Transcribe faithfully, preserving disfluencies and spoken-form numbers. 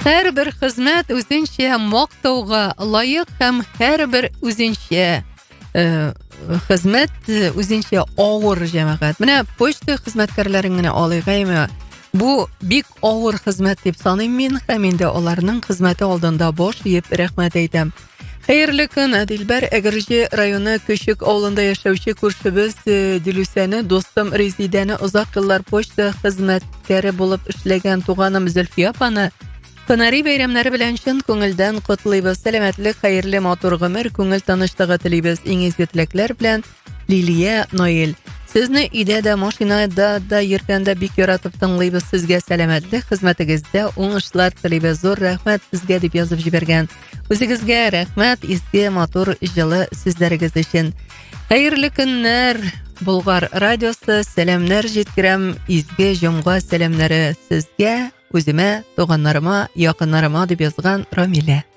Һәрбер хезмәт үзенчә мактауга лаек һәм һәрбер үзенчә хезмәт үзенчә авыр җәмәгать. Менә почта хезмәткәрләрен генә алыйгаймы? Бу бик авыр хезмәт дип саныйм мин, һәм инде аларның хезмәте алдында баш иеп рәхмәт әйтәм. Хәерле көн, Дилбәр. Әгерҗе районы Көчек авылында яшәүче күршебез Дилүсәне, достым Резидәне озак еллар почта хезмәткәре булып эшләгән туганым Зөлфия апаны Кынари бәйрәмнәре белән чын күңелдән котлыйбыз. Сәламәтлек, хәерле, матур гомер, күңел таныштыгы телибез. Иң изге теләкләр белән Лилия Ноэль. Сезне өйдә дә, машинада да йөргәндә бик яратып тыңлыйбыз. Сезгә сәламәтлек, хезмәтегездә уңышлар телибез. Зур рәхмәт сезгә дип язып җибәргән. Үзегезгә рәхмәт изге, матур, җылы сүзләрегез өчен. Хәерле көннәр, Болгар радиосы, сәламнәр җиткерәм, изге җомга сәламнәре сезгә, үземә, туганнарыма, якыннарыма дип язган Рамилә.